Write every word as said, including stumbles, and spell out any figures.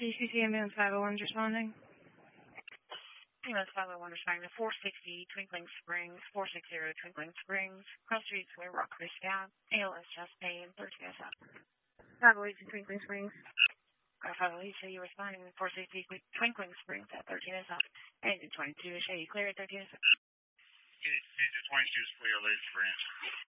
D C C ambulance five oh one's responding. Ambulance five oh one responding to four sixty Twinkling Springs, four sixty Twinkling Springs, cross street where Rock Creek down, A L S chest pain, thirteen is up. five oh eight to Twinkling Springs. five oh eight, so you're responding to four sixty Twinkling Springs at thirteen is up. Agent twenty-two, show you clear at thirteen is up. Agent twenty-two is clear, ladies, branch.